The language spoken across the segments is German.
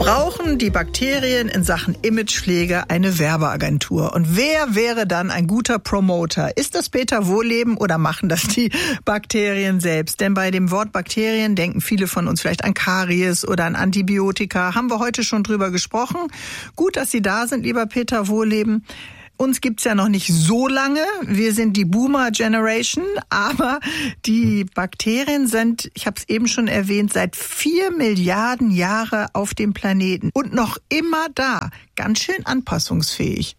brauchen die Bakterien in Sachen Imagepflege eine Werbeagentur. Und wer wäre dann ein guter Promoter? Ist das Peter Wohlleben oder machen das die Bakterien selbst? Denn bei dem Wort Bakterien denken viele von uns vielleicht an Karies oder an Antibiotika. Haben wir heute schon drüber gesprochen. Gut, dass Sie da sind, lieber Peter Wohlleben. Uns gibt's ja noch nicht so lange. Wir sind die Boomer-Generation, aber die Bakterien sind, ich habe es eben schon erwähnt, seit 4 Milliarden Jahre auf dem Planeten und noch immer da. Ganz schön anpassungsfähig.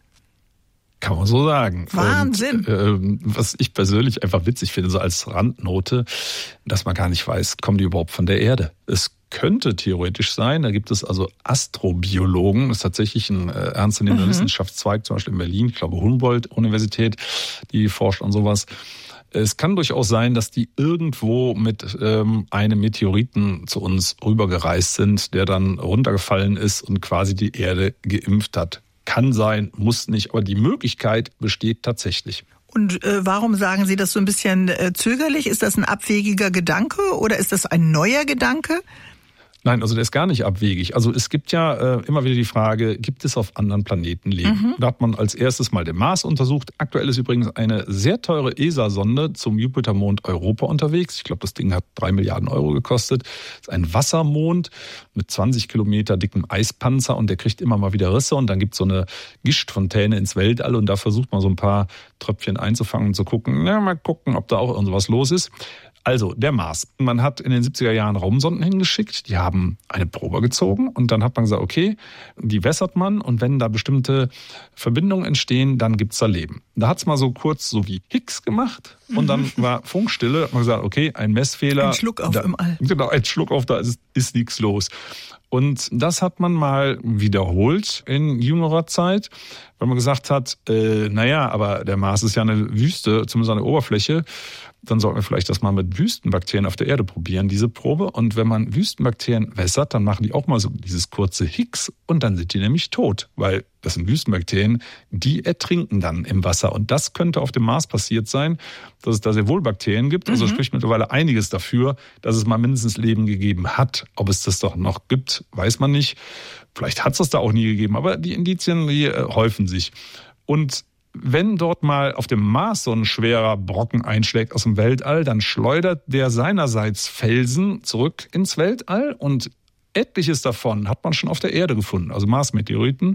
Kann man so sagen. Wahnsinn. Und, was ich persönlich einfach witzig finde, so als Randnote, dass man gar nicht weiß, kommen die überhaupt von der Erde? Es könnte theoretisch sein, da gibt es also Astrobiologen, das ist tatsächlich ein ernstzunehmender Wissenschaftszweig, zum Beispiel in Berlin, ich glaube Humboldt-Universität, die forscht an sowas. Es kann durchaus sein, dass die irgendwo mit einem Meteoriten zu uns rübergereist sind, der dann runtergefallen ist und quasi die Erde geimpft hat. Kann sein, muss nicht, aber die Möglichkeit besteht tatsächlich. Und warum sagen Sie das so ein bisschen zögerlich? Ist das ein abwegiger Gedanke oder ist das ein neuer Gedanke? Nein, also der ist gar nicht abwegig. Also es gibt ja immer wieder die Frage, gibt es auf anderen Planeten Leben? Da hat man als erstes mal den Mars untersucht. Aktuell ist übrigens eine sehr teure ESA-Sonde zum Jupitermond Europa unterwegs. Ich glaube, das Ding hat 3 Milliarden Euro gekostet. Das ist ein Wassermond mit 20 Kilometer dickem Eispanzer und der kriegt immer mal wieder Risse und dann gibt es so eine Gischtfontäne ins Weltall und da versucht man so ein paar Tröpfchen einzufangen und zu gucken, mal gucken, ob da auch irgendwas los ist. Also, der Mars. Man hat in den 70er Jahren Raumsonden hingeschickt, die haben eine Probe gezogen und dann hat man gesagt, okay, die wässert man und wenn da bestimmte Verbindungen entstehen, dann gibt's da Leben. Da hat's mal so kurz so wie Higgs gemacht und dann war Funkstille, hat man gesagt, okay, ein Messfehler. Ein Schluck auf im All. Genau, ein Schluck auf, da ist nichts los. Und das hat man mal wiederholt in jüngerer Zeit, weil man gesagt hat, aber der Mars ist ja eine Wüste, zumindest an der Oberfläche. Dann sollten wir vielleicht das mal mit Wüstenbakterien auf der Erde probieren, diese Probe. Und wenn man Wüstenbakterien wässert, dann machen die auch mal so dieses kurze Hicks und dann sind die nämlich tot, weil das sind Wüstenbakterien, die ertrinken dann im Wasser. Und das könnte auf dem Mars passiert sein, dass es da sehr wohl Bakterien gibt. Also spricht mittlerweile einiges dafür, dass es mal mindestens Leben gegeben hat. Ob es das doch noch gibt, weiß man nicht. Vielleicht hat es das da auch nie gegeben, aber die Indizien, die häufen sich. Und wenn dort mal auf dem Mars so ein schwerer Brocken einschlägt aus dem Weltall, dann schleudert der seinerseits Felsen zurück ins Weltall und etliches davon hat man schon auf der Erde gefunden, also Mars-Meteoriten.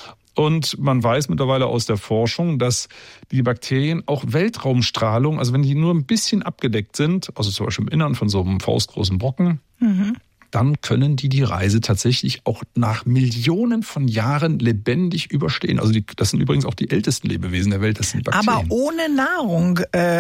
Und man weiß mittlerweile aus der Forschung, dass die Bakterien auch Weltraumstrahlung, also wenn die nur ein bisschen abgedeckt sind, also zum Beispiel im Innern von so einem faustgroßen Brocken, dann können die Reise tatsächlich auch nach Millionen von Jahren lebendig überstehen. Also das sind übrigens auch die ältesten Lebewesen der Welt, das sind Bakterien. Aber ohne Nahrung,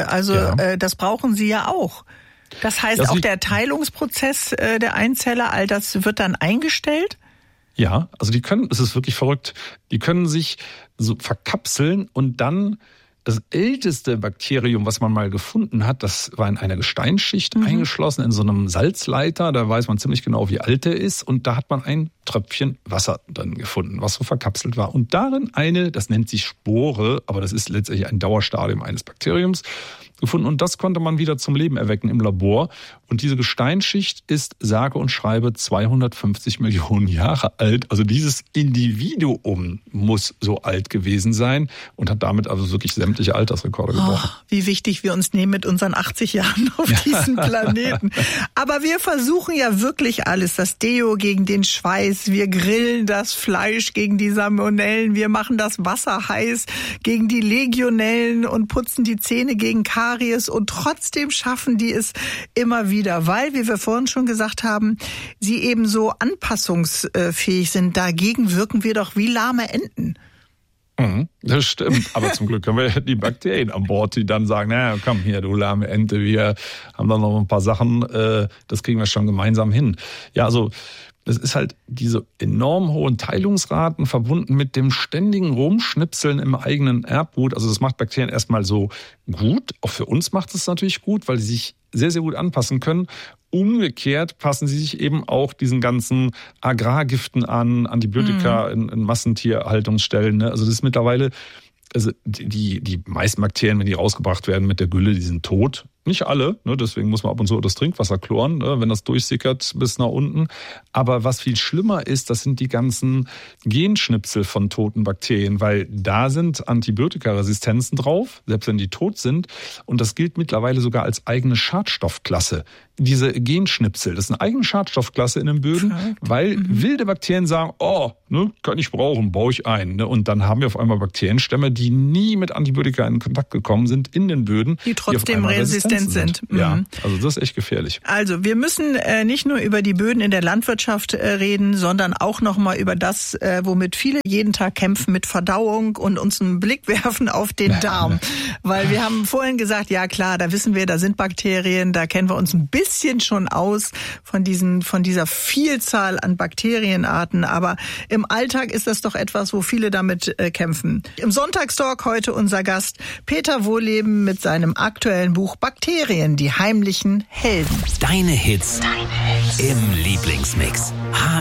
das brauchen sie ja auch. Das heißt, auch der Teilungsprozess der Einzeller, all das wird dann eingestellt? Ja, also es ist wirklich verrückt, die können sich so verkapseln und dann das älteste Bakterium, was man mal gefunden hat, das war in einer Gesteinsschicht eingeschlossen, in so einem Salzleiter. Da weiß man ziemlich genau, wie alt der ist. Und da hat man ein Tröpfchen Wasser drin gefunden, was so verkapselt war. Und darin das nennt sich Spore, aber das ist letztendlich ein Dauerstadium eines Bakteriums, gefunden. Und das konnte man wieder zum Leben erwecken im Labor. Und diese Gesteinsschicht ist sage und schreibe 250 Millionen Jahre alt. Also dieses Individuum muss so alt gewesen sein und hat damit also wirklich sämtliche Altersrekorde gebrochen. Wie wichtig wir uns nehmen mit unseren 80 Jahren auf diesem Planeten. Aber wir versuchen ja wirklich alles. Das Deo gegen den Schweiß. Wir grillen das Fleisch gegen die Salmonellen. Wir machen das Wasser heiß gegen die Legionellen und putzen die Zähne gegen Karies. Und trotzdem schaffen die es immer wieder, weil, wie wir vorhin schon gesagt haben, sie eben so anpassungsfähig sind. Dagegen wirken wir doch wie lahme Enten. Das stimmt, aber zum Glück haben wir die Bakterien an Bord, die dann sagen, na komm hier, du lahme Ente, wir haben da noch ein paar Sachen, das kriegen wir schon gemeinsam hin. Ja, also es ist halt diese enorm hohen Teilungsraten verbunden mit dem ständigen Rumschnipseln im eigenen Erbgut. Also das macht Bakterien erstmal so gut. Auch für uns macht es natürlich gut, weil sie sich sehr, sehr gut anpassen können. Umgekehrt passen sie sich eben auch diesen ganzen Agrargiften an, Antibiotika in Massentierhaltungsstellen. Ne? Also das ist mittlerweile, also die meisten Bakterien, wenn die rausgebracht werden mit der Gülle, die sind tot. Nicht alle, ne, deswegen muss man ab und zu das Trinkwasser chloren, ne, wenn das durchsickert bis nach unten. Aber was viel schlimmer ist, das sind die ganzen Genschnipsel von toten Bakterien, weil da sind Antibiotikaresistenzen drauf, selbst wenn die tot sind. Und das gilt mittlerweile sogar als eigene Schadstoffklasse. Diese Genschnipsel, das ist eine eigene Schadstoffklasse in den Böden, weil wilde Bakterien sagen, kann ich brauchen, baue ich ein. Ne? Und dann haben wir auf einmal Bakterienstämme, die nie mit Antibiotika in Kontakt gekommen sind in den Böden. Die trotzdem resistent sind. Ja, also das ist echt gefährlich. Also wir müssen nicht nur über die Böden in der Landwirtschaft reden, sondern auch nochmal über das, womit viele jeden Tag kämpfen, mit Verdauung und uns einen Blick werfen auf den Darm. Weil wir haben vorhin gesagt, ja klar, da wissen wir, da sind Bakterien, da kennen wir uns ein bisschen schon aus von dieser Vielzahl an Bakterienarten. Aber im Alltag ist das doch etwas, wo viele damit kämpfen. Im Sonntagstalk heute unser Gast Peter Wohlleben mit seinem aktuellen Buch Bakterien, die heimlichen Helden. Deine Hits im Lieblingsmix.